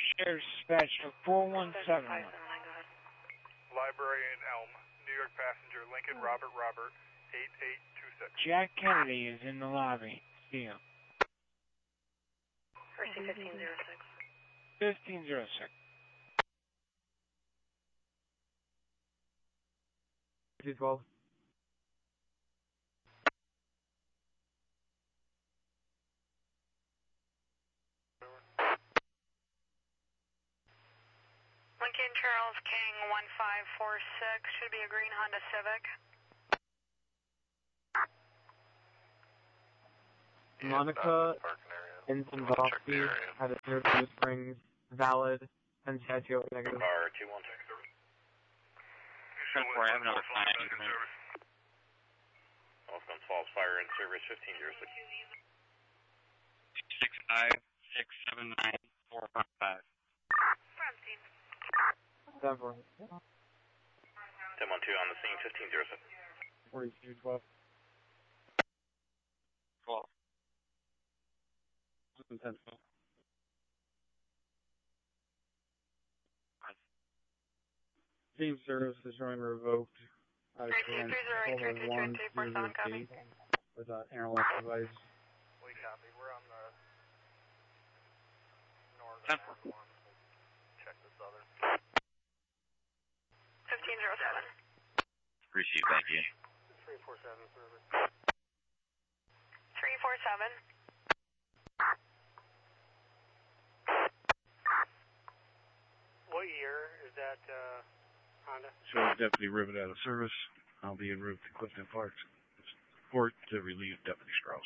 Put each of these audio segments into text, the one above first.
Sheriff's Dispatch 4171. Library in Elm, New York passenger Lincoln Robert 8826. Jack Kennedy is in the lobby. See him. Mercy 1506. 1506. 212. Lincoln Charles King 1546, should be a green Honda Civic. Monica Inzambowski had a Blue Springs valid and statute negative. Car 216. 10-4, I have another client. Welcome, Falls Fire in service 1506. 6567945. Front scene. 7-4. 1012 on the scene 1507. 4212. 12. 10-12. Team service is showing revoked. Out of 3230 copy. with an analyst device. We copy. We're on the northern 10-4. one. Check this other. 1507. Appreciate thank you. 347 service. 347. What year is that Honda? So Deputy Rivet out of service. I'll be en route to Clifton Park Court to relieve Deputy Strauss.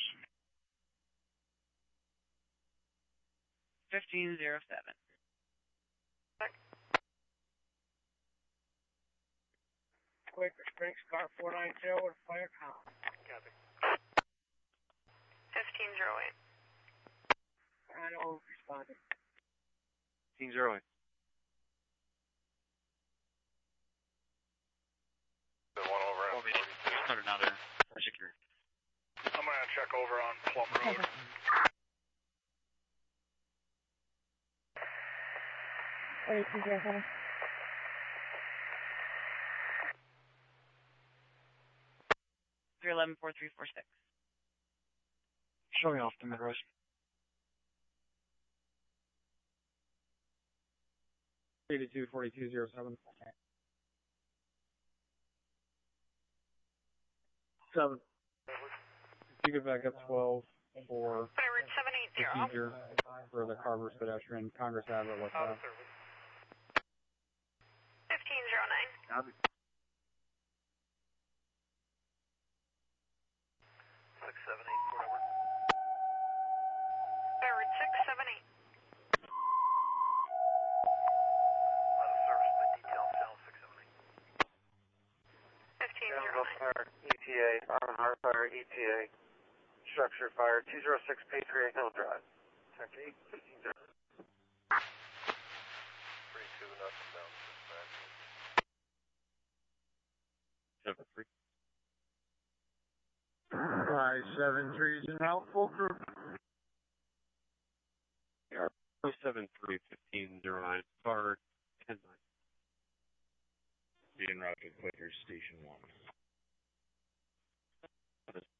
1507. Quick Springs car 490 with fire count. Copy. 1508. I don't responded. 1508. The one over at 42. Start another for security. I'm going to check over on Plum Road. Three 114346. Showing off the Midwest. Eighty-two 4207. 7. You get back up 12 for Forward 780. procedure for the Carver's pedestrian, Congress Abbott, what's Out that? of service. 1509. Copy. 678 forward. Forward 678. Out of service, the detail cell 678. 1509. Fire, ETA, Armin Hart Fire, ETA, Structure Fire, 206 Patriot Hill Drive. Tech 8, 15 0. 32 nothing down. 7-3. 5-7 trees and helpful crew. 073-1509. Car 10-9. Be en route to Quakers Station 1.